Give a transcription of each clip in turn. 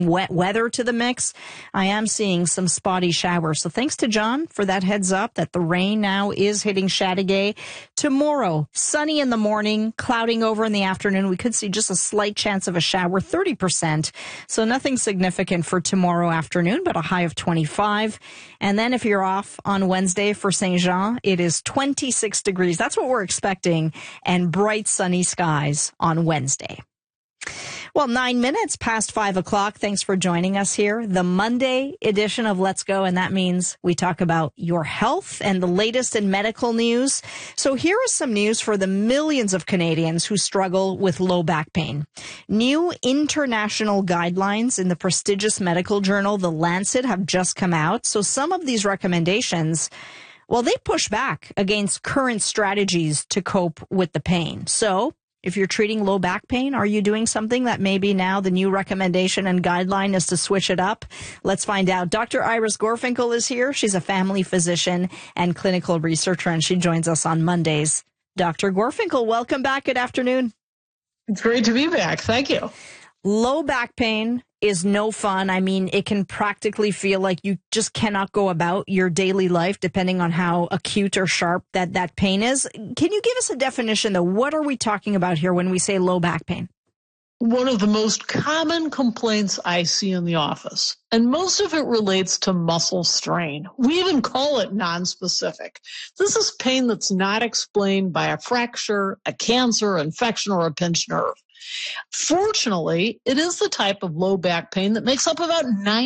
wet weather to the mix, I am seeing some spotty showers. So thanks to John for that heads up that the rain now is hitting Chateauguay. Tomorrow, sunny in the morning, clouding over in the afternoon. We could see just a slight chance of a shower, 30%. So nothing significant for tomorrow afternoon, but a high of 25. And then if you're off on Wednesday for Saint Jean, it is 26 degrees. That's what we're expecting, and bright sunny skies on Wednesday. Well, 9 minutes past 5 o'clock. Thanks for joining us here. The Monday edition of Let's Go. And that means we talk about your health and the latest in medical news. So here is some news for the millions of Canadians who struggle with low back pain. New international guidelines in the prestigious medical journal, The Lancet, have just come out. So some of these recommendations, well, they push back against current strategies to cope with the pain. So if you're treating low back pain, are you doing something that maybe now the new recommendation and guideline is to switch it up? Let's find out. Dr. Iris Gorfinkel is here. She's a family physician and clinical researcher, and she joins us on Mondays. Dr. Gorfinkel, welcome back. Good afternoon. It's great to be back. Thank you. Low back pain is no fun. I mean, it can practically feel like you just cannot go about your daily life depending on how acute or sharp that pain is. Can you give us a definition, though? What are we talking about here when we say low back pain? One of the most common complaints I see in the office, and most of it relates to muscle strain. We even call it nonspecific. This is pain that's not explained by a fracture, a cancer, infection, or a pinched nerve. Fortunately, it is the type of low back pain that makes up about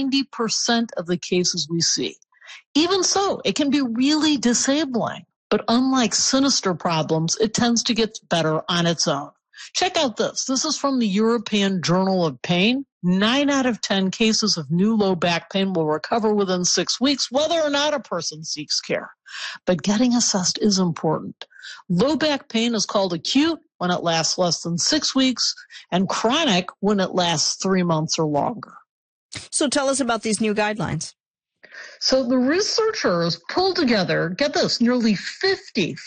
90% of the cases we see. Even so, it can be really disabling. But unlike sinister problems, it tends to get better on its own. Check out this. This is from the European Journal of Pain. 9 out of 10 cases of new low back pain will recover within 6 weeks, whether or not a person seeks care. But getting assessed is important. Low back pain is called acute when it lasts less than 6 weeks, and chronic when it lasts 3 months or longer. So tell us about these new guidelines. So the researchers pulled together, get this, nearly 50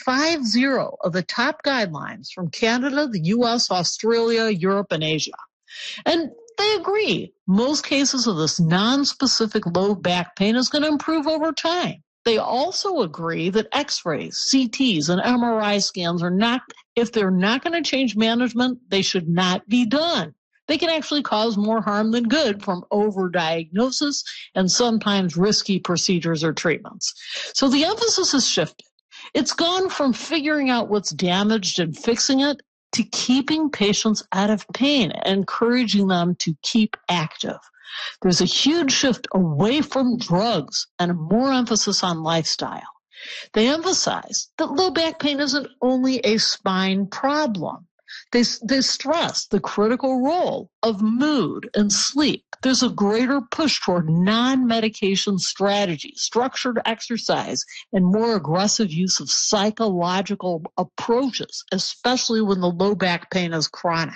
of the top guidelines from Canada, the U.S., Australia, Europe, and Asia. And they agree most cases of this nonspecific low back pain is going to improve over time. They also agree that X-rays, CTs, and MRI scans are not, if they're not going to change management, they should not be done. They can actually cause more harm than good from overdiagnosis and sometimes risky procedures or treatments. So the emphasis has shifted. It's gone from figuring out what's damaged and fixing it to keeping patients out of pain and encouraging them to keep active. There's a huge shift away from drugs and more emphasis on lifestyle. They emphasize that low back pain isn't only a spine problem. They stress the critical role of mood and sleep. There's a greater push toward non-medication strategies, structured exercise, and more aggressive use of psychological approaches, especially when the low back pain is chronic.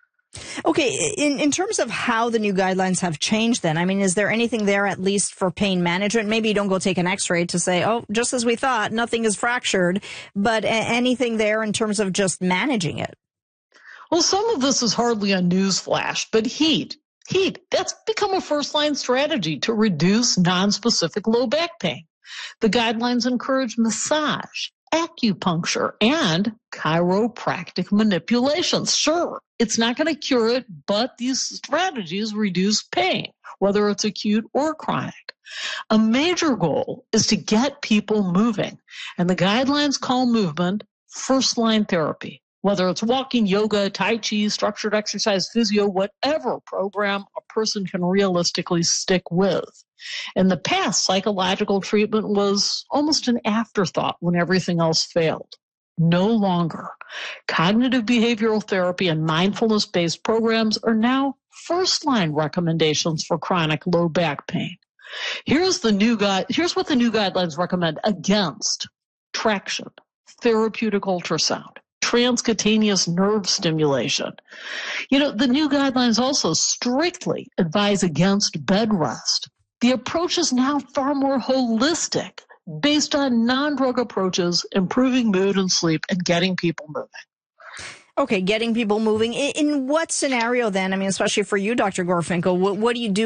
Okay, in terms of how the new guidelines have changed then, I mean, is there anything there at least for pain management? Maybe you don't go take an x-ray to say, oh, just as we thought, nothing is fractured, but anything there in terms of just managing it? Well, some of this is hardly a news flash, but heat, that's become a first-line strategy to reduce nonspecific low back pain. The guidelines encourage massage, acupuncture, and chiropractic manipulations. Sure, it's not going to cure it, but these strategies reduce pain, whether it's acute or chronic. A major goal is to get people moving, and the guidelines call movement first-line therapy. Whether it's walking, yoga, tai chi, structured exercise, physio, whatever program a person can realistically stick with. In the past, psychological treatment was almost an afterthought when everything else failed. No longer. Cognitive behavioral therapy and mindfulness-based programs are now first-line recommendations for chronic low back pain. Here's what the new guidelines recommend against traction, therapeutic ultrasound, transcutaneous nerve stimulation. The new guidelines also strictly advise against bed rest. The approach is now far more holistic, based on non-drug approaches, improving mood and sleep, and getting people moving. Okay, getting people moving. In what scenario then? I mean, especially for you, Dr. Gorfinkel, what do you do